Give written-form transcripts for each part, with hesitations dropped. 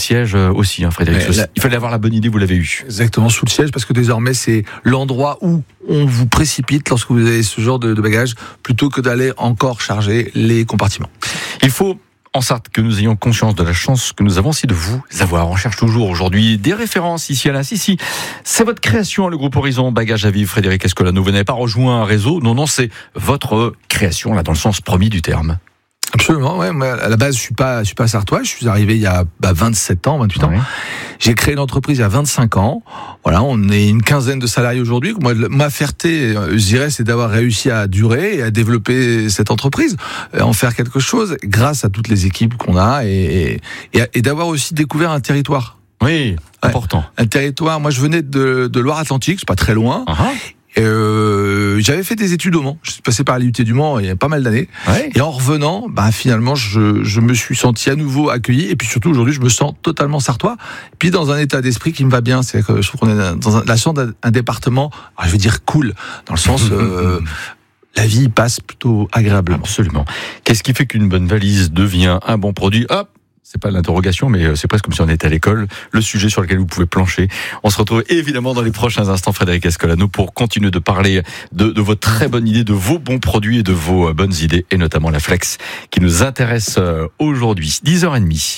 siège aussi, Frédéric. Il fallait avoir la bonne idée, vous l'avez eu. Exactement, sous le siège, parce que désormais, c'est l'endroit où on vous précipite lorsque vous avez ce genre de bagages, plutôt que d'aller encore charger les compartiments. Il faut en sorte que nous ayons conscience de la chance que nous avons aussi de vous avoir. On cherche toujours aujourd'hui des références ici à là. Si, c'est votre création, le groupe Horizon Bagages à Vivre, Frédéric Escolano. Vous n'avez pas rejoint un réseau. Non, c'est votre création, là, dans le sens premier du terme. Absolument, ouais. Moi, à la base, je suis pas sartois. Je suis arrivé il y a 27 ans, 28 ans. Ouais. J'ai créé l'entreprise il y a 25 ans. Voilà, on est une quinzaine de salariés aujourd'hui. Moi, ma fierté, je dirais, c'est d'avoir réussi à durer et à développer cette entreprise, en faire quelque chose grâce à toutes les équipes qu'on a et d'avoir aussi découvert un territoire. Oui, important. Un territoire. Moi, je venais de Loire-Atlantique, c'est pas très loin. J'avais fait des études au Mans. Je suis passé par l'IUT du Mans il y a pas mal d'années. Ouais. Et en revenant, finalement, je me suis senti à nouveau accueilli. Et puis surtout, aujourd'hui, je me sens totalement sartois. Et puis dans un état d'esprit qui me va bien. C'est que je trouve qu'on est dans la chance d'un département, je veux dire cool, dans le sens la vie passe plutôt agréablement. Absolument. Qu'est-ce qui fait qu'une bonne valise devient un bon produit ? Hop, c'est pas l'interrogation, mais c'est presque comme si on était à l'école. Le sujet sur lequel vous pouvez plancher. On se retrouve évidemment dans les prochains instants, Frédéric Escolano, pour continuer de parler de votre très bonne idée, de vos bons produits et de vos bonnes idées, et notamment la Flex, qui nous intéresse aujourd'hui. 10h30.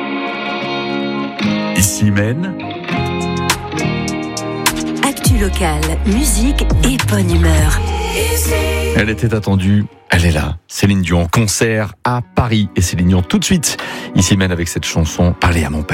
Ici Maine. Actu locale, musique et bonne humeur. Elle était attendue, elle est là. Céline Dion, concert à Paris. Et Céline Dion tout de suite, ici même avec cette chanson « Parler à mon père ».